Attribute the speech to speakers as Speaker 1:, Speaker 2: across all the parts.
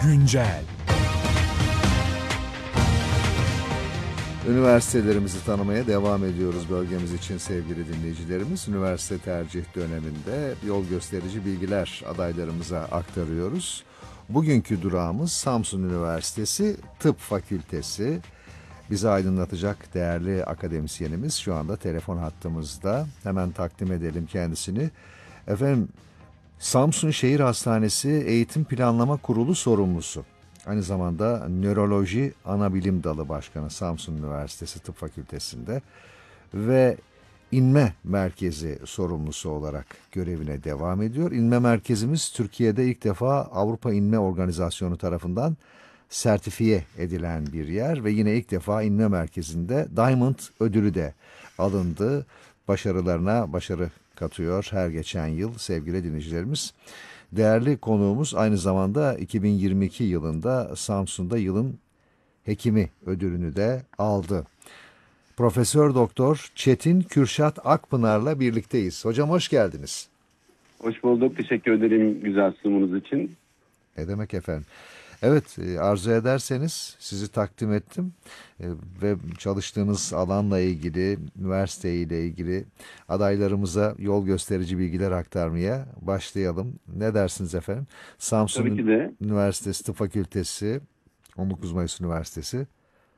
Speaker 1: Güncel.
Speaker 2: Üniversitelerimizi tanımaya devam ediyoruz bölgemiz için sevgili dinleyicilerimiz. Üniversite tercih döneminde yol gösterici bilgiler adaylarımıza aktarıyoruz. Bugünkü durağımız Samsun Üniversitesi Tıp Fakültesi. Bizi aydınlatacak değerli akademisyenimiz şu anda telefon hattımızda. Hemen takdim edelim kendisini. Efendim, Samsun Şehir Hastanesi Eğitim Planlama Kurulu sorumlusu. Aynı zamanda Nöroloji Anabilim Dalı Başkanı Samsun Üniversitesi Tıp Fakültesi'nde ve İnme Merkezi sorumlusu olarak görevine devam ediyor. İnme Merkezimiz Türkiye'de ilk defa Avrupa İnme Organizasyonu tarafından sertifiye edilen bir yer ve yine ilk defa İnme Merkezi'nde Diamond ödülü de alındı. Başarılarına başarı katıyor her geçen yıl sevgili dinleyicilerimiz. Değerli konuğumuz aynı zamanda 2022 yılında Samsun'da yılın hekimi ödülünü de aldı. Profesör Doktor Çetin Kürşat Akpınar'la birlikteyiz. Hocam hoş geldiniz.
Speaker 3: Hoş bulduk. Teşekkür ederim güzel sunumunuz için.
Speaker 2: Ne demek efendim. Evet, arzu ederseniz sizi takdim ettim ve çalıştığınız alanla ilgili, üniversiteyle ilgili adaylarımıza yol gösterici bilgiler aktarmaya başlayalım. Ne dersiniz efendim?
Speaker 3: Tabii ki de.
Speaker 2: Üniversitesi Tıp Fakültesi, 19 Mayıs Üniversitesi,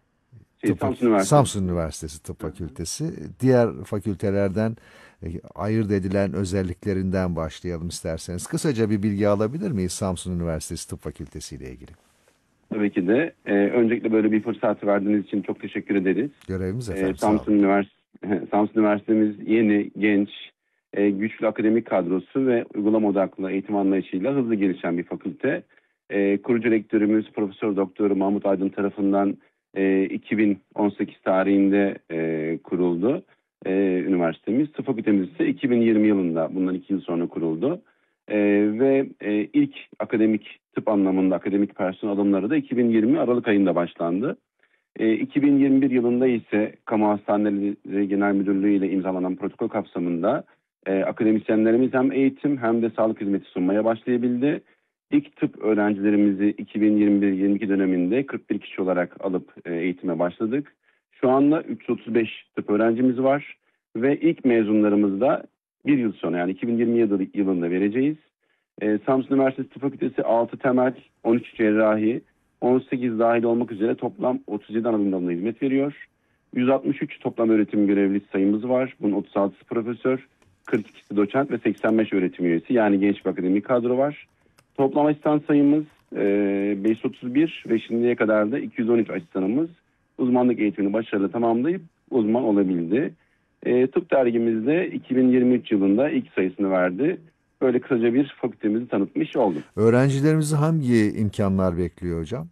Speaker 3: Samsun
Speaker 2: Üniversitesi Tıp Fakültesi, diğer fakültelerden ayırt edilen özelliklerinden başlayalım isterseniz. Kısaca bir bilgi alabilir miyiz Samsun Üniversitesi Tıp Fakültesi ile ilgili?
Speaker 3: Tabii ki de. Öncelikle böyle bir fırsat verdiğiniz için çok teşekkür ederiz.
Speaker 2: Görevimiz efendim.
Speaker 3: Samsun Üniversitemiz yeni, genç, güçlü akademik kadrosu ve uygulama odaklı eğitim anlayışıyla hızlı gelişen bir fakülte. Kurucu rektörümüz Profesör Doktor Mahmut Aydın tarafından 2018 tarihinde kuruldu üniversitemiz. Tıp fakültemiz ise 2020 yılında, bundan 2 yıl sonra kuruldu. Ve ilk akademik tıp anlamında akademik personel alımları da 2020 Aralık ayında başlandı. 2021 yılında ise Kamu Hastaneleri Genel Müdürlüğü ile imzalanan protokol kapsamında akademisyenlerimiz hem eğitim hem de sağlık hizmeti sunmaya başlayabildi. İlk tıp öğrencilerimizi 2021-22 döneminde 41 kişi olarak alıp eğitime başladık. Şu anda 335 tıp öğrencimiz var ve ilk mezunlarımızı da bir yıl sonra, yani 2027 yılında vereceğiz. Samsun Üniversitesi Tıp Fakültesi 6 temel, 13 cerrahi, 18 dahil olmak üzere toplam 37 anadolu dalına hizmet veriyor. 163 toplam öğretim görevlisi sayımız var. Bunun 36'sı profesör, 42'si doçent ve 85 öğretim üyesi, yani genç bir akademik kadro var. Toplam asistan sayımız 531 ve şimdiye kadar da 213 asistanımız uzmanlık eğitimini başarılı tamamlayıp uzman olabildi. Tıp dergimizde 2023 yılında ilk sayısını verdi. Böyle kısaca bir fakültemizi tanıtmış oldum.
Speaker 2: Öğrencilerimizi hangi imkanlar bekliyor hocam?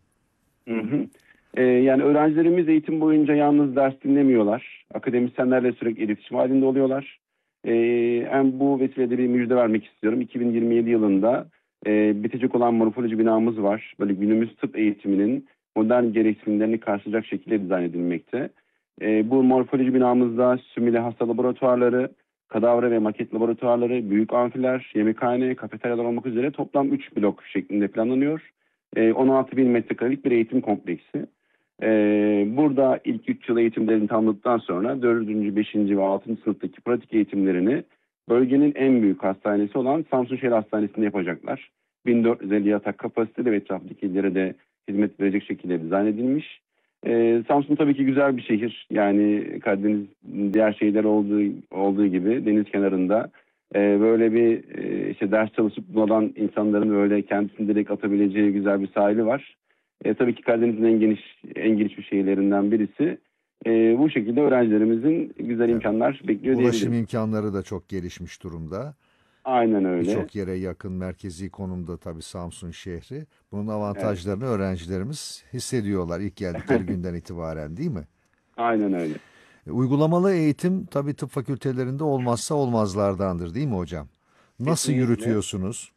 Speaker 3: Yani öğrencilerimiz eğitim boyunca yalnız ders dinlemiyorlar. Akademisyenlerle sürekli iletişim halinde oluyorlar. Hem bu vesileyle bir müjde vermek istiyorum. 2027 yılında bitecek olan morfoloji binamız var. Böyle günümüz tıp eğitiminin modern gereksinimlerini karşılayacak şekilde dizayn edilmekte. Bu morfoloji binamızda simüle hasta laboratuvarları, kadavra ve maket laboratuvarları, büyük amfiler, yemekhane, kafeteryalar olmak üzere toplam 3 blok şeklinde planlanıyor. 16 bin metrekarelik bir eğitim kompleksi. Burada ilk 3 yıl eğitimlerini tamamladıktan sonra 4. 5. ve 6. sınıftaki pratik eğitimlerini bölgenin en büyük hastanesi olan Samsun Şehir Hastanesi'nde yapacaklar. 1450 yatak kapasiteli ve etrafındaki illere de hizmet verecek şekilde dizayn edilmiş. Samsun tabii ki güzel bir şehir. Yani Karadeniz diğer şehirler olduğu gibi deniz kenarında böyle bir işte ders çalışıp bulan insanların böyle kendisini direkt atabileceği güzel bir sahili var. Tabii ki Karadeniz'in en geniş bir şehirlerinden birisi. Bu şekilde öğrencilerimizin güzel imkanlar bekliyor diyebiliriz.
Speaker 2: Ulaşım imkanları da çok gelişmiş durumda.
Speaker 3: Aynen öyle.
Speaker 2: Birçok yere yakın, merkezi konumda tabii Samsun şehri. Bunun avantajlarını öğrencilerimiz hissediyorlar ilk geldikleri günden itibaren, değil mi?
Speaker 3: Aynen öyle.
Speaker 2: Uygulamalı eğitim tabii tıp fakültelerinde olmazsa olmazlardandır, değil mi hocam? Nasıl
Speaker 3: Kesinlikle.
Speaker 2: yürütüyorsunuz?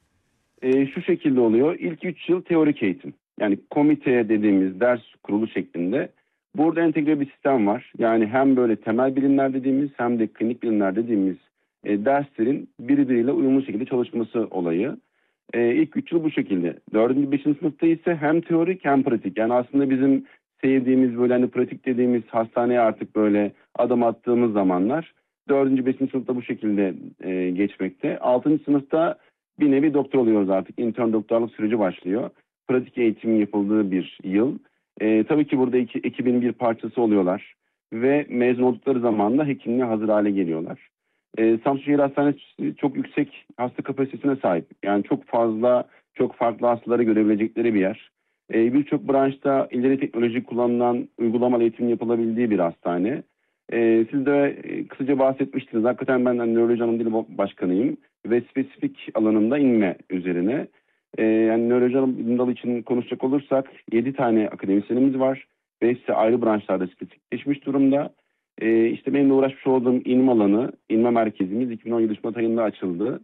Speaker 3: Şu şekilde oluyor. İlk 3 yıl teorik eğitim. Yani komite dediğimiz ders kurulu şeklinde. Burada entegre bir sistem var. Yani hem böyle temel bilimler dediğimiz hem de klinik bilimler dediğimiz derslerin birbiriyle uyumlu şekilde çalışması olayı. İlk 3 yıl bu şekilde. 4. 5. sınıfta ise hem teorik hem pratik. Yani aslında bizim sevdiğimiz böyle hani pratik dediğimiz hastaneye artık böyle adım attığımız zamanlar 4. 5. sınıfta bu şekilde geçmekte. 6. sınıfta bir nevi doktor oluyoruz artık. İntern doktorluk süreci başlıyor. Pratik eğitimin yapıldığı bir yıl. Tabii ki burada ekibin bir parçası oluyorlar. Ve mezun oldukları zaman da hekimliğe hazır hale geliyorlar. Samsun Şehir Hastanesi çok yüksek hasta kapasitesine sahip. Yani çok fazla, çok farklı hastaları görebilecekleri bir yer. Birçok branşta ileri teknoloji kullanılan uygulamalı eğitim yapılabildiği bir hastane. Siz de kısaca bahsetmiştiniz. Hakikaten ben nöroloji anabilim başkanıyım ve spesifik alanında inme üzerine. Yani nöroloji anabilim dalı için konuşacak olursak 7 tane akademisyenimiz var. 5'si ayrı branşlarda spesifikleşmiş durumda. İşte benim de uğraşmış olduğum inme alanı, inme merkezimiz 2017 Şubat ayında açıldı.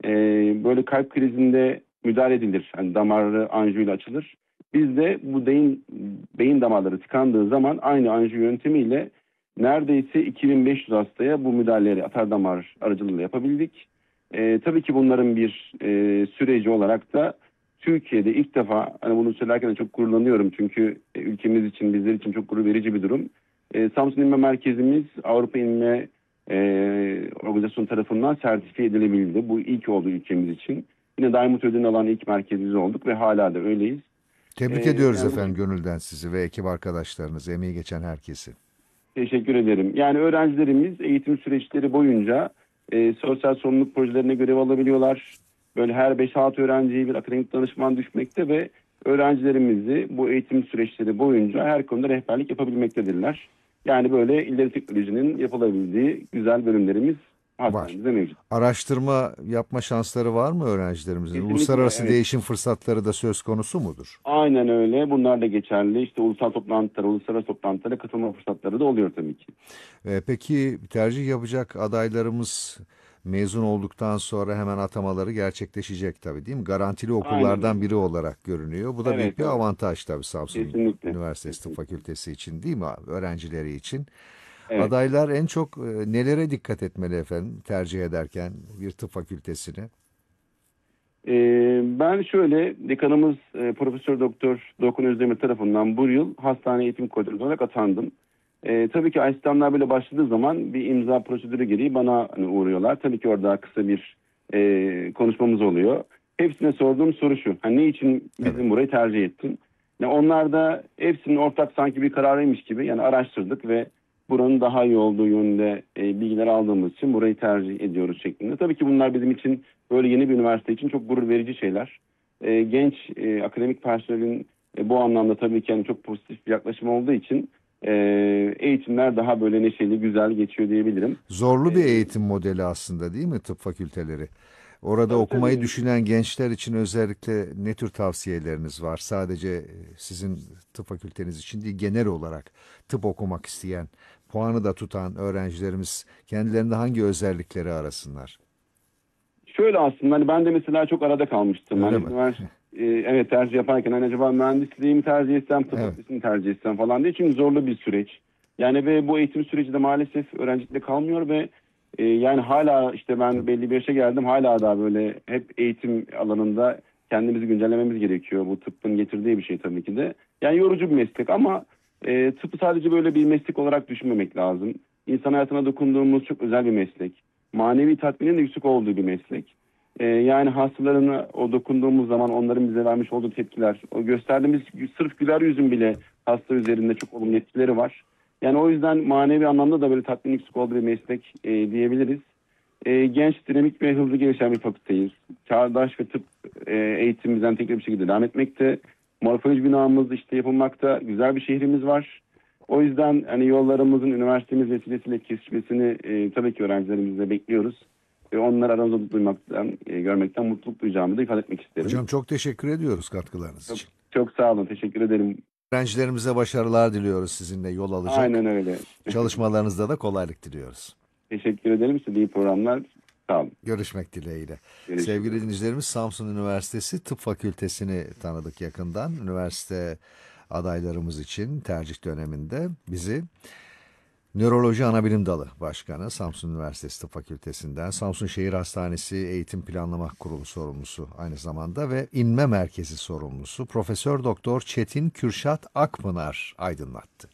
Speaker 3: Böyle kalp krizinde müdahale edilir. Yani damarı anjiyuyla açılır. Biz de bu beyin damarları tıkandığı zaman aynı anjiyo yöntemiyle neredeyse 2500 hastaya bu müdahaleleri atar damar aracılığıyla yapabildik. Tabii ki bunların bir süreci olarak da Türkiye'de ilk defa, hani bunu söylerken de çok gururlanıyorum çünkü ülkemiz için, bizler için çok gurur verici bir durum. Samsun İnme Merkezimiz Avrupa İnme Organizasyonu tarafından sertifiye edilebildi. Bu ilk oldu ülkemiz için. Yine Diamond ödülünü alan ilk merkezimiz olduk ve hala da öyleyiz.
Speaker 2: Tebrik ediyoruz
Speaker 3: Yani
Speaker 2: efendim gönülden sizi ve ekip arkadaşlarınızı, emeği geçen herkesi.
Speaker 3: teşekkür ederim. Yani öğrencilerimiz eğitim süreçleri boyunca sosyal sorumluluk projelerine görev alabiliyorlar. Böyle her 5-6 öğrenciye bir akademik danışman düşmekte ve öğrencilerimizi bu eğitim süreçleri boyunca her konuda rehberlik yapabilmektedirler. Yani böyle ileri teknolojinin yapılabildiği güzel bölümlerimiz
Speaker 2: Var.
Speaker 3: hastanemizde mevcut.
Speaker 2: Araştırma yapma şansları var mı öğrencilerimizin?
Speaker 3: Kesinlikle,
Speaker 2: Uluslararası
Speaker 3: evet.
Speaker 2: değişim fırsatları da söz konusu mudur?
Speaker 3: Aynen öyle. Bunlar da geçerli. İşte ulusal toplantılara, uluslararası toplantılara katılma fırsatları da oluyor tabii ki.
Speaker 2: Peki tercih yapacak adaylarımız mezun olduktan sonra hemen atamaları gerçekleşecek tabii değil mi? Garantili
Speaker 3: Aynen
Speaker 2: okullardan
Speaker 3: öyle.
Speaker 2: biri olarak görünüyor. Bu da büyük
Speaker 3: Evet,
Speaker 2: bir
Speaker 3: evet.
Speaker 2: avantaj tabii Samsun
Speaker 3: Kesinlikle.
Speaker 2: Üniversitesi Tıp
Speaker 3: Kesinlikle.
Speaker 2: Fakültesi için değil mi? Öğrencileri için.
Speaker 3: Evet.
Speaker 2: Adaylar en çok nelere dikkat etmeli efendim tercih ederken bir tıp fakültesini?
Speaker 3: Ben şöyle, dekanımız Profesör Doktor Dokun Özdemir tarafından bu yıl hastane eğitim koordinatörü olarak atandım. Tabii ki asistanlar böyle başladığı zaman bir imza prosedürü gereği bana hani uğruyorlar. Tabii ki orada kısa bir konuşmamız oluyor. Hepsine sorduğum soru şu: hani ne için
Speaker 2: Evet.
Speaker 3: bizim burayı tercih ettin? Yani onlar da hepsinin ortak sanki bir kararıymış gibi yani araştırdık ve buranın daha iyi olduğu yönünde bilgiler aldığımız için burayı tercih ediyoruz şeklinde. Tabii ki bunlar bizim için böyle yeni bir üniversite için çok gurur verici şeyler. Genç akademik personelin bu anlamda tabii ki yani çok pozitif bir yaklaşım olduğu için eğitimler daha böyle neşeli, güzel geçiyor diyebilirim.
Speaker 2: Zorlu bir
Speaker 3: E,
Speaker 2: eğitim modeli aslında değil mi tıp fakülteleri? Orada
Speaker 3: tabii
Speaker 2: okumayı
Speaker 3: tabii.
Speaker 2: düşünen gençler için özellikle ne tür tavsiyeleriniz var? Sadece sizin tıp fakülteniz için değil, genel olarak tıp okumak isteyen, puanı da tutan öğrencilerimiz kendilerinde hangi özellikleri arasınlar?
Speaker 3: Şöyle aslında hani ben de mesela çok arada kalmıştım.
Speaker 2: Öyle
Speaker 3: Hani
Speaker 2: mi?
Speaker 3: evet tercih yaparken hani acaba mühendisliği mi tercih etsem, tıp
Speaker 2: Evet,
Speaker 3: fakültesini mi tercih etsem falan diye. Çünkü zorlu bir süreç. Yani ve bu eğitim süreci de maalesef öğrencilikte kalmıyor ve yani hala işte ben
Speaker 2: tabii.
Speaker 3: belli bir yaşa geldim. Hala da böyle hep eğitim alanında kendimizi güncellememiz gerekiyor. Bu tıbbın getirdiği bir şey tabii ki de. Yani yorucu bir meslek ama tıbbı sadece böyle bir meslek olarak düşünmemek lazım. İnsan hayatına dokunduğumuz çok özel bir meslek. Manevi tatminin de yüksek olduğu bir meslek. Yani hastalarına o dokunduğumuz zaman onların bize vermiş olduğu tepkiler, o gösterdiğimiz sırf güler yüzün bile hasta üzerinde çok olumlu etkileri var. Yani o yüzden manevi anlamda da böyle tatmin yüksek olduğu bir meslek diyebiliriz. Genç, dinamik ve hızlı gelişen bir fakülteyiz. Çağdaş ve tıp eğitimimizden tekrar bir şekilde devam etmekte. Morfoloji binamız işte yapılmakta. Güzel bir şehrimiz var. O yüzden hani yollarımızın üniversitemiz vesilesiyle kesişmesini tabii ki öğrencilerimizle bekliyoruz. Ve onları aramızda duymaktan, görmekten mutluluk duyacağımı da ifade etmek isterim.
Speaker 2: Hocam çok teşekkür ediyoruz katkılarınız
Speaker 3: Çok,
Speaker 2: için.
Speaker 3: çok sağ olun, teşekkür ederim.
Speaker 2: Öğrencilerimize başarılar diliyoruz sizinle yol alacak.
Speaker 3: Aynen öyle.
Speaker 2: Çalışmalarınızda da kolaylık diliyoruz.
Speaker 3: Teşekkür ederim. Size iyi programlar. Sağ olun.
Speaker 2: Görüşmek dileğiyle.
Speaker 3: Görüşürüz.
Speaker 2: Sevgili dinleyicilerimiz Samsun Üniversitesi Tıp Fakültesini tanıdık yakından. Üniversite adaylarımız için tercih döneminde bizi Nöroloji Anabilim Dalı Başkanı, Samsun Üniversitesi Tıp Fakültesinden, Samsun Şehir Hastanesi Eğitim Planlama Kurulu sorumlusu aynı zamanda ve İnme Merkezi sorumlusu Profesör Doktor Çetin Kürşat Akpınar aydınlattı.